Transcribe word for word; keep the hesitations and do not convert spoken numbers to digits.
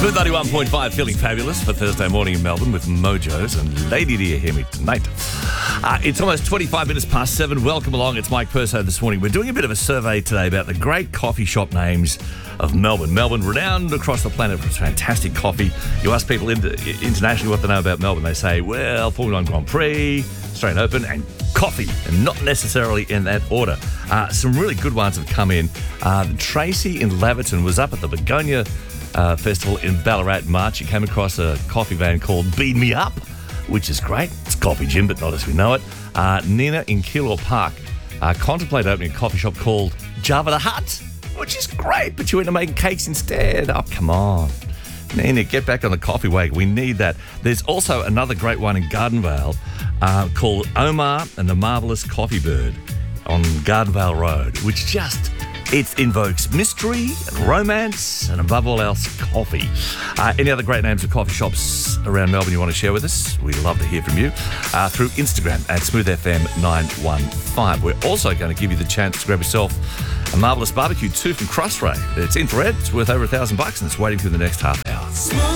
Smooth ninety-one point five, feeling fabulous for Thursday morning in Melbourne with Mojos and Lady Do You Hear Me Tonight. Uh, it's almost twenty-five minutes past seven. Welcome along. It's Mike Perso this morning. We're doing a bit of a survey today about the great coffee shop names of Melbourne. Melbourne, renowned across the planet for its fantastic coffee. You ask people in, internationally what they know about Melbourne. They say, well, Formula One Grand Prix, Australian Open, and coffee, and not necessarily in that order. Uh, some really good ones have come in. Uh, Tracy in Laverton was up at the Begonia uh, Festival in Ballarat in March. She came across a coffee van called Bean Me Up, which is great. It's coffee gin, but not as we know it. Uh, Nina in Keilor Park uh, contemplate opening a coffee shop called Java the Hutt, which is great, but you end up making cakes instead. Oh, come on. Nina, get back on the coffee wagon. We need that. There's also another great one in Gardenvale uh, called Omar and the Marvellous Coffee Bird on Gardenvale Road, which just, it invokes mystery and romance and above all else, coffee. Uh, any other great names of coffee shops around Melbourne you want to share with us? We'd love to hear from you uh, through Instagram at smooth f m nine one five. We're also going to give you the chance to grab yourself a marvellous barbecue, two from Crossray. It's infrared, it's worth over a thousand bucks, and it's waiting for the next half hour.